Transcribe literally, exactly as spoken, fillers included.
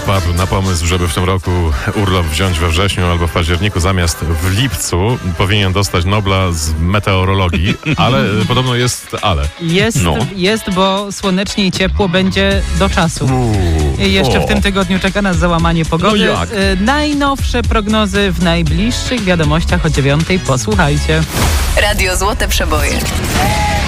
wpadł na pomysł, żeby w tym roku urlop wziąć we wrześniu albo w październiku zamiast w lipcu, powinien dostać Nobla z meteorologii, ale podobno jest ale. Jest, no. jest, bo słonecznie i ciepło będzie do czasu. Uuu, I jeszcze o. w tym tygodniu czeka nas załamanie pogody. No jak? Y, najnowsze prognozy w najbliższych wiadomościach o dziewiątej. Posłuchajcie. Radio Złote Przeboje.